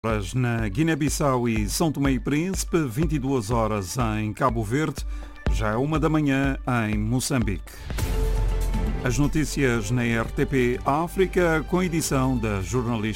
Horas na Guiné-Bissau e São Tomé e Príncipe, 22 horas em Cabo Verde, já é 1 da manhã em Moçambique. As notícias na RTP África, com edição da jornalista